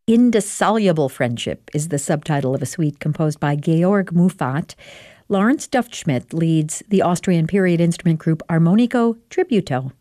Indissoluble Friendship is the subtitle of a suite composed by Georg Muffat. Lawrence Duftschmidt leads the Austrian period instrument group Armonico Tributo.